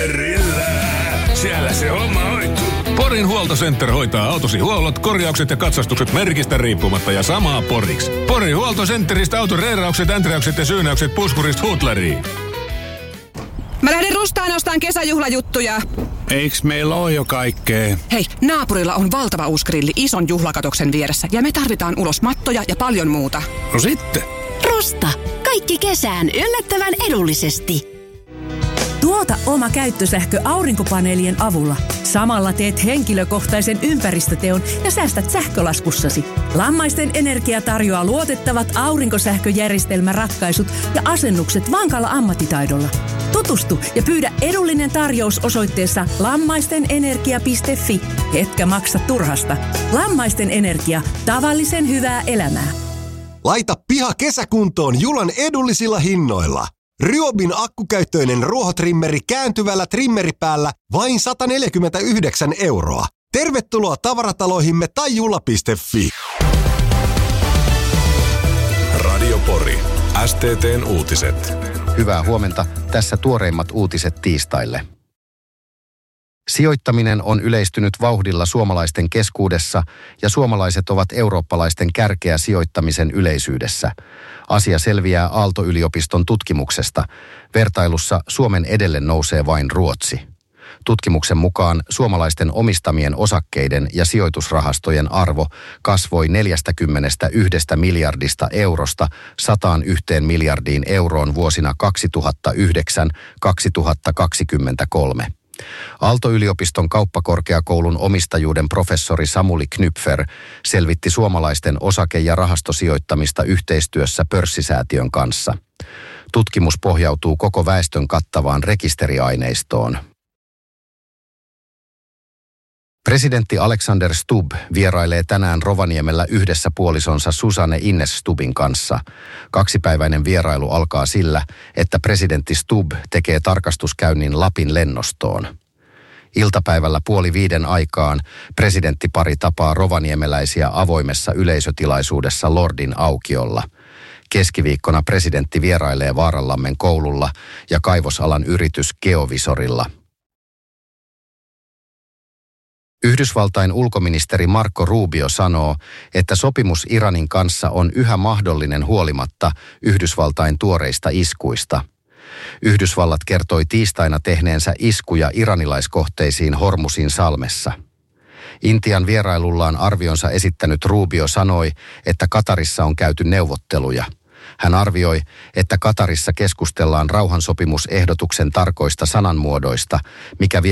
Centerillä. Siellä se homma hoituu. Porin Huoltocenter hoitaa autosi huollot, korjaukset ja katsastukset merkistä riippumatta ja samaa Poriksi. Porin Huoltocenteristä auton reeraukset, änträykset ja syynäykset puskurista huutlariin. Mä lähden Rustaan ostaan kesäjuhlajuttuja. Eiks meillä oo jo kaikkea? Hei, naapurilla on valtava uusi grilli ison juhlakatoksen vieressä ja me tarvitaan ulos mattoja ja paljon muuta. No sitten. Rusta. Kaikki kesään yllättävän edullisesti. Tuota oma käyttösähkö aurinkopaneelien avulla. Samalla teet henkilökohtaisen ympäristöteon ja säästät sähkölaskussasi. Lammaisten Energia tarjoaa luotettavat aurinkosähköjärjestelmäratkaisut ja asennukset vankalla ammattitaidolla. Tutustu ja pyydä edullinen tarjous osoitteessa lammaistenenergia.fi, etkä maksa turhasta. Lammaisten Energia. Tavallisen hyvää elämää. Laita piha kesäkuntoon Julan edullisilla hinnoilla. Ryobin akkukäyttöinen ruohotrimmeri kääntyvällä trimmeripäällä vain 149 €. Tervetuloa tavarataloihimme tai jula.fi. Radio Pori. STT:n uutiset. Hyvää huomenta. Tässä tuoreimmat uutiset tiistaille. Sijoittaminen on yleistynyt vauhdilla suomalaisten keskuudessa ja suomalaiset ovat eurooppalaisten kärkeä sijoittamisen yleisyydessä. Asia selviää Aalto-yliopiston tutkimuksesta. Vertailussa Suomen edelle nousee vain Ruotsi. Tutkimuksen mukaan suomalaisten omistamien osakkeiden ja sijoitusrahastojen arvo kasvoi 41 miljardista eurosta 101 miljardiin euroon vuosina 2009-2023. Aalto-yliopiston kauppakorkeakoulun omistajuuden professori Samuli Knypfer selvitti suomalaisten osake- ja rahastosijoittamista yhteistyössä pörssisäätiön kanssa. Tutkimus pohjautuu koko väestön kattavaan rekisteriaineistoon. Presidentti Alexander Stubb vierailee tänään Rovaniemellä yhdessä puolisonsa Susanne Ines Stubbin kanssa. Kaksipäiväinen vierailu alkaa sillä, että presidentti Stubb tekee tarkastuskäynnin Lapin lennostoon. Iltapäivällä 4:30 aikaan presidenttipari tapaa rovaniemeläisiä avoimessa yleisötilaisuudessa Lordin aukiolla. Keskiviikkona presidentti vierailee Vaaranlammen koululla ja kaivosalan yritys Geovisorilla. Yhdysvaltain ulkoministeri Marco Rubio sanoo, että sopimus Iranin kanssa on yhä mahdollinen huolimatta Yhdysvaltain tuoreista iskuista. Yhdysvallat kertoi tiistaina tehneensä iskuja iranilaiskohteisiin Hormusin salmessa. Intian vierailullaan arvionsa esittänyt Rubio sanoi, että Katarissa on käyty neuvotteluja. Hän arvioi, että Katarissa keskustellaan rauhansopimusehdotuksen tarkoista sananmuodoista, mikä vie